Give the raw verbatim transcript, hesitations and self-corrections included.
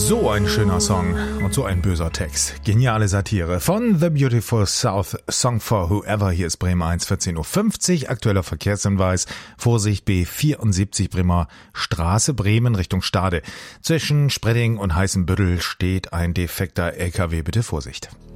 So ein schöner Song und so ein böser Text. Geniale Satire von The Beautiful South, Song for Whoever. Hier ist Bremen eins, vierzehn Uhr fünfzig. Aktueller Verkehrshinweis. Vorsicht, B vierundsiebzig Bremer Straße, Bremen Richtung Stade. Zwischen Spredding und Heißenbüttel steht ein defekter L K W. Bitte Vorsicht.